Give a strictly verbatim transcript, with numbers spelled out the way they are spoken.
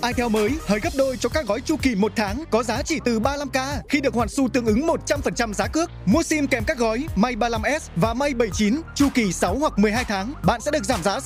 Itel mới hơi gấp đôi cho các gói chu kỳ một tháng có giá chỉ từ ba mươi lăm k khi được hoàn xu tương ứng một trăm phần trăm giá cước. Mua sim kèm các gói May ba mươi lăm S và May bảy mươi chín chu kỳ sáu hoặc mười hai tháng, bạn sẽ được giảm giá